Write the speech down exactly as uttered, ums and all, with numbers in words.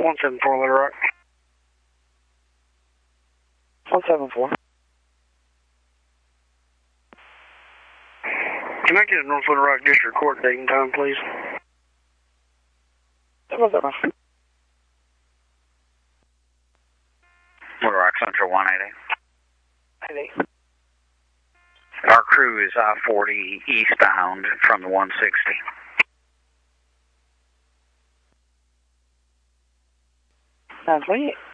one seven four Little Rock. one seven four. Can I get a North Little Rock District Court date and time, please? seven seven. Little Rock Central one eighty. eighty. Our crew is I forty eastbound from the one sixty. nine twenty-eight.